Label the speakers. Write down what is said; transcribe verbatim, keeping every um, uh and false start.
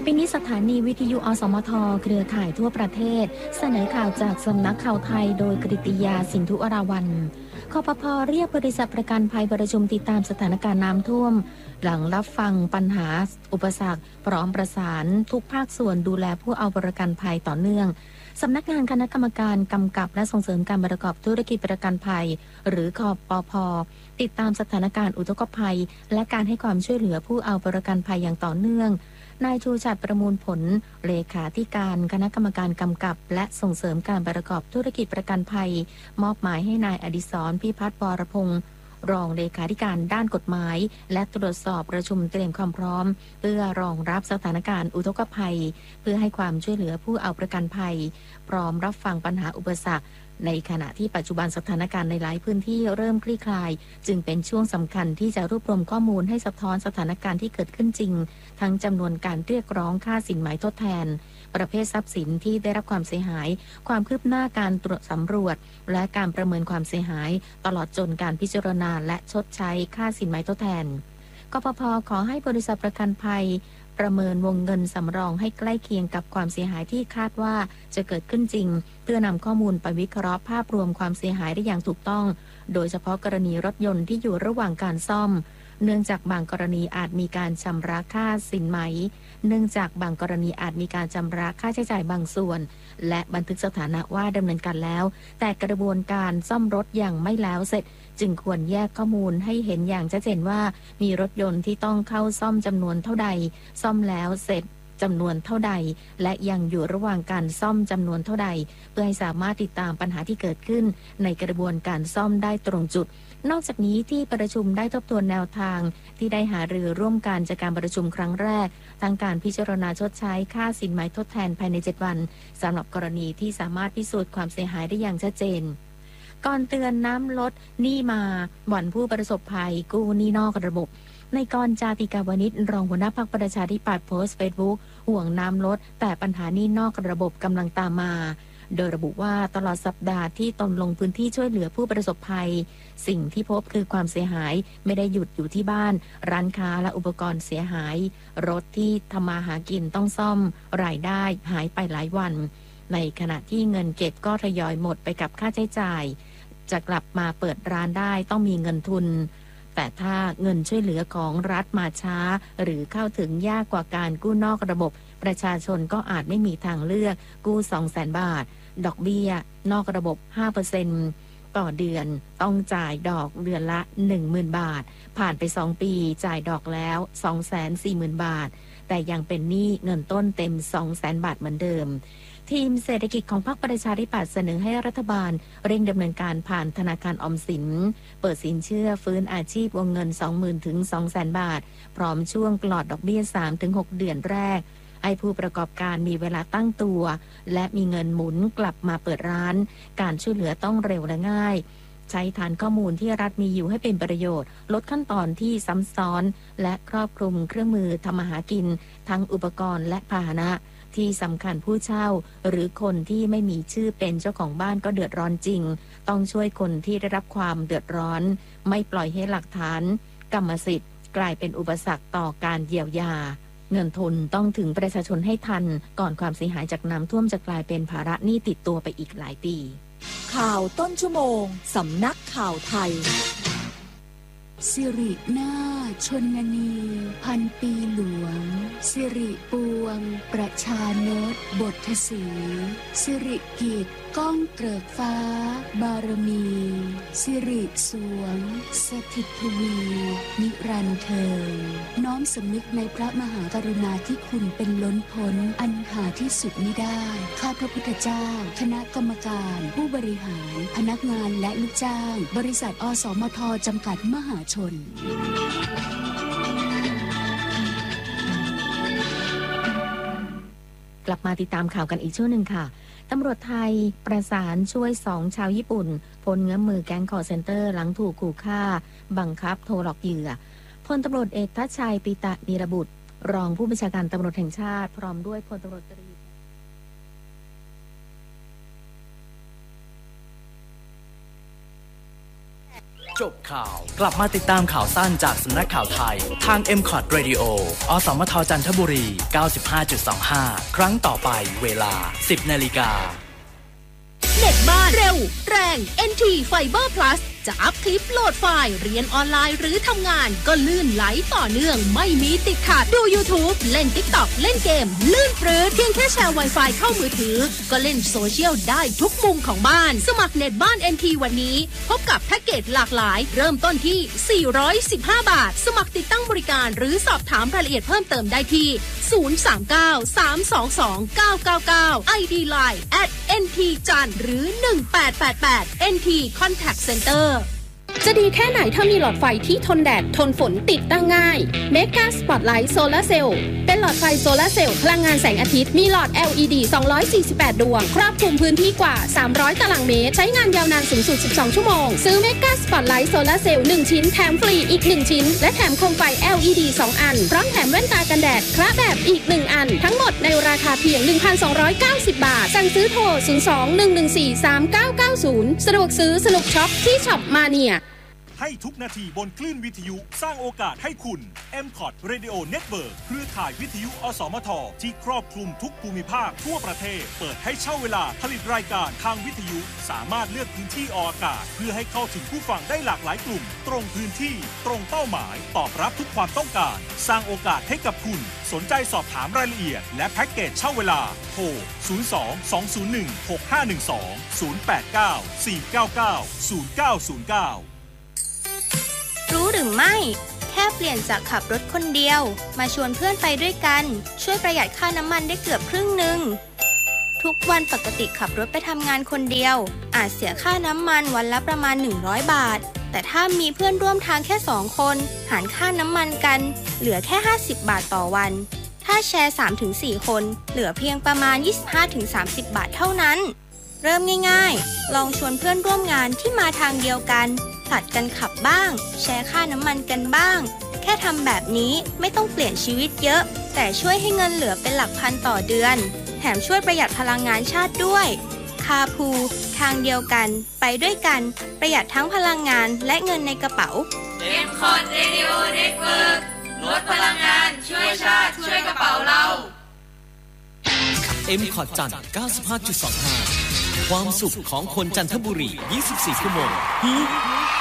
Speaker 1: ปีนี้สถานีวิทยุอสมทเครือข่ายทั่วประเทศเสนอข่าวจากสำนักข่าวไทยโดยกฤติยาสินธุอราวัลย์คปภ.เรียกบริษัทประกันภัยประชุมติดตามสถานการณ์น้ำท่วมหลังรับฟังปัญหาอุปสรรคพร้อมประสานทุกภาคส่วนดูแลผู้เอาประกันภัยต่อเนื่องสำนักงานคณะกรรมการกำกับและส่งเสริมการประกอบธุรกิจประกันภัยหรือคปภ.ติดตามสถานการณ์อุทกภัยและการให้ความช่วยเหลือผู้เอาประกันภัยอย่างต่อเนื่องนายชูชัดประมูลผลเลขาธิการคณะกรรมการกำกับและส่งเสริมการประกอบธุรกิจประกันภัยมอบหมายให้นายอดิศรพิพัฒน์วรพงษ์รองเลขาธิการด้านกฎหมายและตรวจสอบประชุมเตรียมความพร้อมเพื่อรองรับสถานการณ์อุทกภัยเพื่อให้ความช่วยเหลือผู้เอาประกันภัยพร้อมรับฟังปัญหาอุปสรรคในขณะที่ปัจจุบันสถานการณ์ในหลายพื้นที่เริ่มคลี่คลายจึงเป็นช่วงสำคัญที่จะรวบรวมข้อมูลให้สะท้อนสถานการณ์ที่เกิดขึ้นจริงทั้งจำนวนการเรียกร้องค่าสินไหมทดแทนประเภททรัพย์สินที่ได้รับความเสียหายความคืบหน้าการตรวจสำรวจและการประเมินความเสียหายตลอดจนการพิจารณาและชดใช้ค่าสินไหมทดแทนกปภ.ขอให้บริษัทประกันภัยประเมินวงเงินสำรองให้ใกล้เคียงกับความเสียหายที่คาดว่าจะเกิดขึ้นจริงเพื่อนำข้อมูลไปวิเคราะห์ภาพรวมความเสียหายได้อย่างถูกต้องโดยเฉพาะกรณีรถยนต์ที่อยู่ระหว่างการซ่อมเนื่องจากบางกรณีอาจมีการชำระค่าสินไหมเนื่องจากบางกรณีอาจมีการชำระค่าใช้จ่ายบางส่วนและบันทึกสถานะว่าดำเนินการแล้วแต่กระบวนการซ่อมรถยังไม่แล้วเสร็จจึงควรแยกข้อมูลให้เห็นอย่างชัดเจนว่ามีรถยนต์ที่ต้องเข้าซ่อมจำนวนเท่าใดซ่อมแล้วเสร็จจำนวนเท่าใดและยังอยู่ระหว่างการซ่อมจำนวนเท่าใดเพื่อให้สามารถติดตามปัญหาที่เกิดขึ้นในกระบวนการซ่อมได้ตรงจุดนอกจากนี้ที่ประชุมได้ทบทวนแนวทางที่ได้หารือร่วมกันจากการประชุมครั้งแรกทั้งการพิจารณาชดใช้ค่าสินไหมทดแทนภายในเจ็ดวันสำหรับกรณีที่สามารถพิสูจน์ความเสียหายได้อย่างชัดเจนก่อนเตือนน้ำลดหนี้มาบ่อนผู้ประสบภัยกู้หนี้นอกระบบในกรจาติกาวนิชรองหัวหน้าพรรคประชาธิปัตย์โพสต์เฟซบุ๊กห่วงน้ำลดแต่ปัญหาหนี้นอกระบบกำลังตามมาโดยระบุว่าตลอดสัปดาห์ที่ตนลงพื้นที่ช่วยเหลือผู้ประสบภัยสิ่งที่พบคือความเสียหายไม่ได้หยุดอยู่ที่บ้านร้านค้าและอุปกรณ์เสียหายรถที่ทำมาหากินต้องซ่อมรายได้หายไปหลายวันในขณะที่เงินเก็บก็ทยอยหมดไปกับค่าใช้จ่ายจะกลับมาเปิดร้านได้ต้องมีเงินทุนแต่ถ้าเงินช่วยเหลือของรัฐมาช้าหรือเข้าถึงยากกว่าการกู้นอกระบบประชาชนก็อาจไม่มีทางเลือกกู้ สองแสน บาทดอกเบี้ยนอกระบบ ห้าเปอร์เซ็นต์ ต่อเดือนต้องจ่ายดอกเดือนละ หนึ่งหมื่น บาทผ่านไปสองปีจ่ายดอกแล้ว สองแสนสี่หมื่น บาทแต่ยังเป็นหนี้เงินต้นเต็ม สองแสน บาทเหมือนเดิมทีมเศรษฐกิจของพรรคประชาธิปัตย์เสนอให้รัฐบาลเร่งดำเนินการผ่านธนาคารออมสินเปิดสินเชื่อฟื้นอาชีพวงเงิน สองหมื่น ถึง สองแสน บาทพร้อมช่วงปลอดดอกเบี้ย สามถึงหก เดือนแรกให้ผู้ประกอบการมีเวลาตั้งตัวและมีเงินหมุนกลับมาเปิดร้านการช่วยเหลือต้องเร็วและง่ายใช้ฐานข้อมูลที่รัฐมีอยู่ให้เป็นประโยชน์ลดขั้นตอนที่ซ้ำซ้อนและครอบคลุมเครื่องมือทำมาหากินทั้งอุปกรณ์และพาหนะที่สำคัญผู้เช่าหรือคนที่ไม่มีชื่อเป็นเจ้าของบ้านก็เดือดร้อนจริงต้องช่วยคนที่ได้รับความเดือดร้อนไม่ปล่อยให้หลักฐานกรรมสิทธิ์กลายเป็นอุปสรรคต่อการเยียวยาเงินทุนต้องถึงประชาชนให้ทันก่อนความเสียหายจากน้ำท่วมจะกลายเป็นภาระหนี้ติดตัวไปอีกหลายปี
Speaker 2: ข่าวต้นชั่วโมงสำนักข่าวไทย
Speaker 3: สิรินาชนนีพันปีหลวงสิริปวงประชานตบทสีสิริกิจก้องเกริกฟ้าบารมีสิริสวงสถิตทวีนิรันดร์เทินน้อมสำนึกในพระมหากรุณาธิคุณเป็นล้นพ้นอันหาที่สุดมิได้ข้าพระพุทธเจ้าคณะกรรมการผู้บริหารพนักงานและลูกจ้างบริษัทอสมทจำกัดมหาชน
Speaker 1: กลับมาติดตามข่าวกันอีกช่วงหนึ่งค่ะตำรวจไทยประสานช่วยสองชาวญี่ปุ่นพ้นเงื้อมมือแก๊งคอร์เซ็นเตอร์หลังถูกขู่ฆ่าบังคับโทรหลอกเหยื่อพลตำรวจเอกทัชชัยปิตะนิรบุตรรองผู้บัญชาการตำรวจแห่งชาติพร้อมด้วยพลตำรวจตรี
Speaker 4: จบข่าวกลับมาติดตามข่าวสั้นจากสำนักข่าวไทยทาง เอ็ม คอท Radio อสมทจันทบุรี เก้าสิบห้าจุดสองห้า ครั้งต่อไปเวลา สิบนาฬิกา
Speaker 5: เน็ตบ้านเร็วแรง เอ็น ที Fiber Plus จะอัพคลิปโหลดไฟล์เรียนออนไลน์หรือทำงานก็ลื่นไหลต่อเนื่องไม่มีติดขัดดู YouTube เล่น TikTok เล่นเกมลื่นปรื้ดเพียงแค่แชร์ Wi-Fi เข้ามือถือก็เล่นโซเชียลได้ทุกมุมของบ้านสมัครเน็ตบ้าน เอ็น ที วันนี้พบกับแพ็กเกจหลากหลายเริ่มต้นที่สี่ร้อยสิบห้าบาทสมัครติดตั้งบริการหรือสอบถามรายละเอียดเพิ่มเติมได้ที่ศูนย์ สาม เก้า สาม สอง สอง เก้า เก้า เก้า ไอ ดี ไลน์ แอท เอ็น ที จันทร์ หรือหนึ่งแปดแปดแปด เอ็น ที Contact Centerจะดีแค่ไหนถ้ามีหลอดไฟที่ทนแดดทนฝนติดตั้งง่าย Mega Spotlight Solar Cell เป็นหลอดไฟโซลาร์เซลล์พลังงานแสงอาทิตย์มีหลอด แอล อี ดี สองร้อยสี่สิบแปดดวงครอบคลุมพื้นที่กว่าสามร้อยตารางเมตรใช้งานยาวนานสูงสุดสิบสองชั่วโมงซื้อ Mega Spotlight Solar Cell หนึ่งชิ้นแถมฟรีอีกหนึ่งชิ้นและแถมโคมไฟ แอล อี ดี สองอันพร้อมแถมแว่นตากันแดดคละแบบอีกหนึ่งอันทั้งหมดในราคาเพียง หนึ่งพันสองร้อยเก้าสิบ บาทสั่งซื้อโทรศูนย์ สอง หนึ่ง หนึ่ง สี่ สาม เก้า เก้า ศูนย์สะดวกซื้อสนุกช็อปที่ช็อปมาเนีย
Speaker 6: ให้ทุกนาทีบนคลื่นวิทยุสร้างโอกาสให้คุณ เอ็ม คอท Radio Network เครือข่ายวิทยุอสมทที่ครอบคลุมทุกภูมิภาคทั่วประเทศเปิดให้เช่าเวลาผลิตรายการทางวิทยุสามารถเลือกพื้นที่ออกอากาศเพื่อให้เข้าถึงผู้ฟังได้หลากหลายกลุ่มตรงพื้นที่ตรงเป้าหมายตอบรับทุกความต้องการสร้างโอกาสให้กับคุณสนใจสอบถามรายละเอียดและแพ็กเกจเช่าเวลาโทรศูนย์ สอง สอง ศูนย์ หนึ่ง หก ห้า หนึ่ง สอง ศูนย์ แปด เก้า สี่ เก้า เก้า ศูนย์ เก้า ศูนย์ เก้า
Speaker 7: รู้หรือไม่แค่เปลี่ยนจากขับรถคนเดียวมาชวนเพื่อนไปด้วยกันช่วยประหยัดค่าน้ำมันได้เกือบครึ่งหนึ่งทุกวันปกติขับรถไปทำงานคนเดียวอาจเสียค่าน้ำมันวันละประมาณหนึ่งร้อยบาทแต่ถ้ามีเพื่อนร่วมทางแค่สองคนหารค่าน้ำมันกันเหลือแค่ห้าสิบบาทต่อวันถ้าแชร์ สามถึงสี่ คนเหลือเพียงประมาณ ยี่สิบห้าถึงสามสิบ บาทเท่านั้นเริ่มง่ายๆลองชวนเพื่อนร่วมงานที่มาทางเดียวกันผลัดกันขับบ้างแชร์ค่าน้ำมันกันบ้างแค่ทำแบบนี้ไม่ต้องเปลี่ยนชีวิตเยอะแต่ช่วยให้เงินเหลือเป็นหลักพันต่อเดือนแถมช่วยประหยัดพลังงานชาติด้วยคาพูทางเดียวกันไปด้วยกันประหยัดทั้งพลังงานและเงินในกระเป๋า
Speaker 8: เอ็ม คอท Radio Network ลดพลังงานช่วยชาติช่วยกระเป๋าเรา
Speaker 4: เอ็ม คอท จันทร์ เก้าสิบห้าจุดสองห้า ความสุขของคนจันทบุรียี่สิบสี่ชั่วโมง